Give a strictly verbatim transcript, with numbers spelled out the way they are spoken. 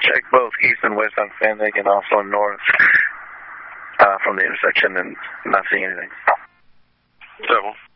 check both east and west on Fenwick and also north uh, from the intersection and not seeing anything. Seven.